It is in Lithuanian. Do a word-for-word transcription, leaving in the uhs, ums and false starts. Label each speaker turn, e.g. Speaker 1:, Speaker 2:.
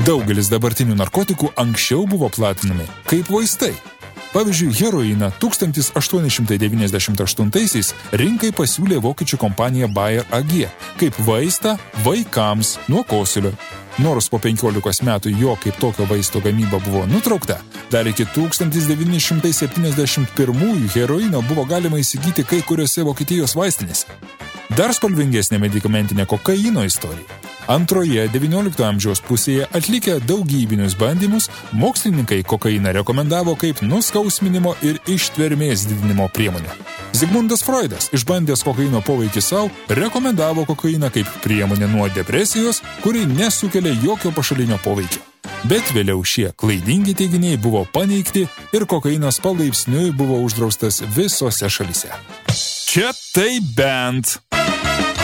Speaker 1: Daugelis dabartinių narkotikų anksčiau buvo platinami kaip vaistai. Pavyzdžiui, heroiną tūkstantis aštuoni šimtai devyniasdešimt aštuntaisiais rinkai pasiūlė vokiečių kompanija Bayer A G kaip vaistą vaikams nuo kosulio. Nors po penkiolikos metų jo kaip tokio vaisto gamyba buvo nutraukta, dar iki tūkstantis devyni šimtai septyniasdešimt pirmųjų heroino buvo galima įsigyti kai kuriuose Vokietijos vaistinėse. Dar spalvingesnė medikamentinė kokaino istorija. Antroje devynioliktojo amžiaus pusėje atlikę daugybinius bandymus, mokslininkai kokainą rekomendavo kaip nuskausminimo ir ištvermės didinimo priemonę. Zigmundas Freudas, išbandęs kokaino poveikį savo, rekomendavo kokainą kaip priemonę nuo depresijos, kuri nesukelia jokio pašalinio poveikio. Bet vėliau šie klaidingi teiginiai buvo paneigti ir kokainas palaipsniui buvo uždraustas visose šalyse. Čia tai bent.